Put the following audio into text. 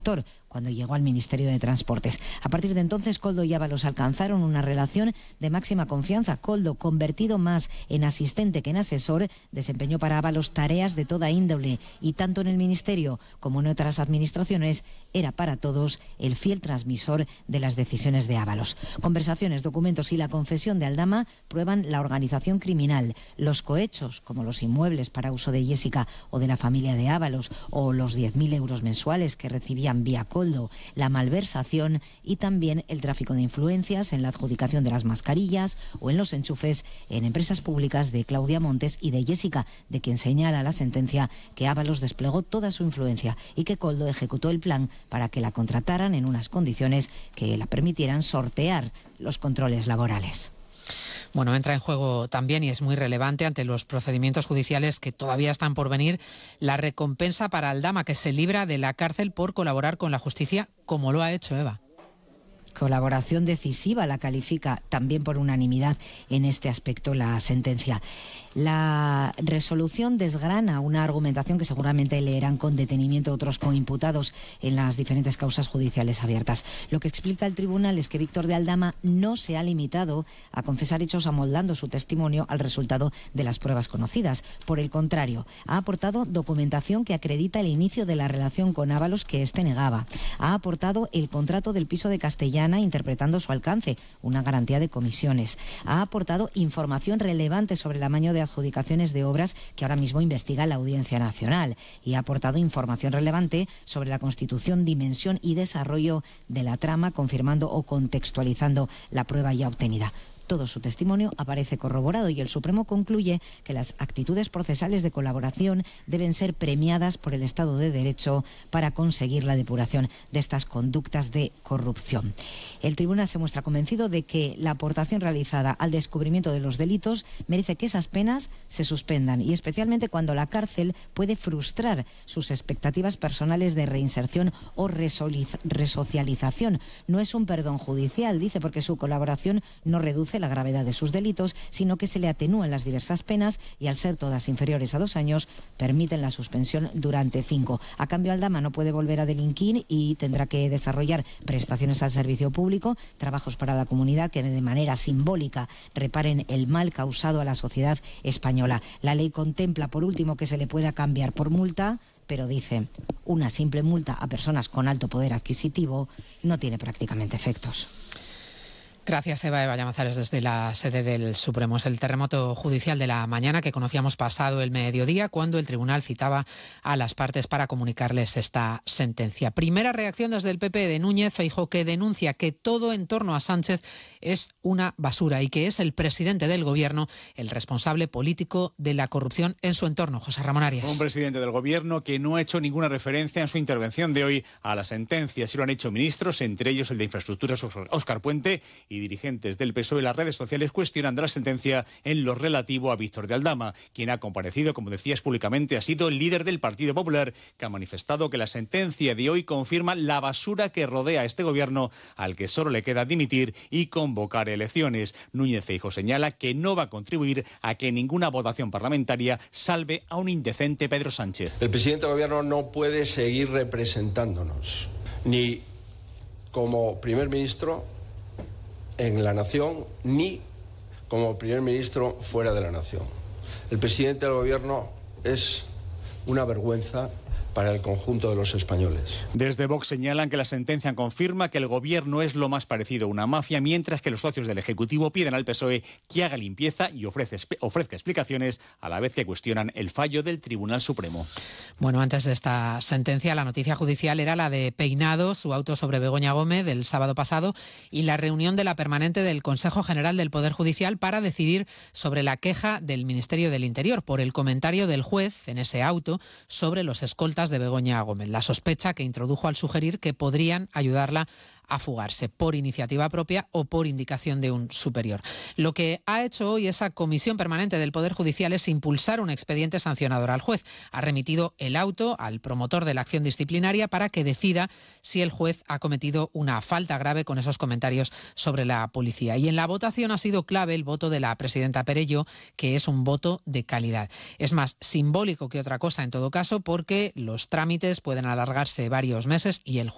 cuando llegó al Ministerio de Transportes. A partir de entonces, Koldo y Ábalos alcanzaron una relación de máxima confianza. Koldo, convertido más en asistente que en asesor, desempeñó para Ábalos tareas de toda índole y tanto en el Ministerio como en otras administraciones era para todos el fiel transmisor de las decisiones de Ábalos. Conversaciones, documentos y la confesión de Aldama prueban la organización criminal, los cohechos, como los inmuebles para uso de Jessica o de la familia de Ábalos, o los 10.000 euros mensuales que recibían vía Koldo, la malversación y también el tráfico de influencias en la adjudicación de las mascarillas o en los enchufes en empresas públicas de Claudia Montes y de Jessica, de quien señala la sentencia que Ábalos desplegó toda su influencia y que Koldo ejecutó el plan para que la contrataran en unas condiciones que la permitieran sortear los controles laborales. Bueno, entra en juego también, y es muy relevante ante los procedimientos judiciales que todavía están por venir, la recompensa para Aldama, que se libra de la cárcel por colaborar con la justicia, como lo ha hecho Eva. Colaboración decisiva la califica también por unanimidad en este aspecto la sentencia. La resolución desgrana una argumentación que seguramente leerán con detenimiento otros coimputados en las diferentes causas judiciales abiertas. Lo que explica el tribunal es que Víctor de Aldama no se ha limitado a confesar hechos amoldando su testimonio al resultado de las pruebas conocidas. Por el contrario, ha aportado documentación que acredita el inicio de la relación con Ábalos que éste negaba. Ha aportado el contrato del piso de Castellana interpretando su alcance, una garantía de comisiones. Ha aportado información relevante sobre el amaño de adjudicaciones de obras que ahora mismo investiga la Audiencia Nacional, y ha aportado información relevante sobre la constitución, dimensión y desarrollo de la trama, confirmando o contextualizando la prueba ya obtenida. Todo su testimonio aparece corroborado y el Supremo concluye que las actitudes procesales de colaboración deben ser premiadas por el Estado de Derecho para conseguir la depuración de estas conductas de corrupción. El tribunal se muestra convencido de que la aportación realizada al descubrimiento de los delitos merece que esas penas se suspendan, y especialmente cuando la cárcel puede frustrar sus expectativas personales de reinserción o resocialización. No es un perdón judicial, dice, porque su colaboración no reduce la gravedad de sus delitos, sino que se le atenúan las diversas penas y, al ser todas inferiores a 2 años, permiten la suspensión durante 5. A cambio, Aldama no puede volver a delinquir y tendrá que desarrollar prestaciones al servicio público, trabajos para la comunidad que de manera simbólica reparen el mal causado a la sociedad española. La ley contempla, por último, que se le pueda cambiar por multa, pero dice, una simple multa a personas con alto poder adquisitivo no tiene prácticamente efectos. Gracias, Eva. Eva Llamazares desde la sede del Supremo. Es el terremoto judicial de la mañana que conocíamos pasado el mediodía, cuando el tribunal citaba a las partes para comunicarles esta sentencia. Primera reacción desde el PP de Núñez Feijóo, que denuncia que todo en torno a Sánchez es una basura y que es el presidente del Gobierno el responsable político de la corrupción en su entorno. José Ramón Arias. Un presidente del Gobierno que no ha hecho ninguna referencia en su intervención de hoy a la sentencia. Sí lo han hecho ministros, entre ellos el de Infraestructuras, Óscar Puente, y dirigentes del PSOE en las redes sociales cuestionando la sentencia en lo relativo a Víctor de Aldama. Quien ha comparecido, como decías públicamente, ha sido el líder del Partido Popular, que ha manifestado que la sentencia de hoy confirma la basura que rodea a este Gobierno, al que solo le queda dimitir y convocar elecciones. Núñez Feijóo señala que no va a contribuir a que ninguna votación parlamentaria salve a un indecente Pedro Sánchez. El presidente del Gobierno no puede seguir representándonos, ni como primer ministro en la nación, ni como primer ministro fuera de la nación. El presidente del Gobierno es una vergüenza para el conjunto de los españoles. Desde Vox señalan que la sentencia confirma que el Gobierno es lo más parecido a una mafia, mientras que los socios del Ejecutivo piden al PSOE que haga limpieza y ofrezca explicaciones, a la vez que cuestionan el fallo del Tribunal Supremo. Bueno, antes de esta sentencia, la noticia judicial era la de Peinado, su auto sobre Begoña Gómez del sábado pasado, y la reunión de la permanente del Consejo General del Poder Judicial para decidir sobre la queja del Ministerio del Interior por el comentario del juez en ese auto sobre los escoltas de Begoña Gómez, la sospecha que introdujo al sugerir que podrían ayudarla a fugarse por iniciativa propia o por indicación de un superior. Lo que ha hecho hoy esa comisión permanente del Poder Judicial es impulsar un expediente sancionador al juez. Ha remitido el auto al promotor de la acción disciplinaria para que decida si el juez ha cometido una falta grave con esos comentarios sobre la policía. Y en la votación ha sido clave el voto de la presidenta Perelló, que es un voto de calidad. Es más simbólico que otra cosa en todo caso, porque los trámites pueden alargarse varios meses y el juez